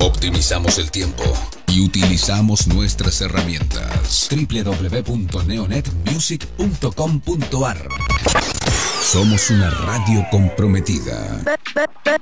Optimizamos el tiempo y utilizamos nuestras herramientas. www.neonetmusic.com.ar. Somos una radio comprometida.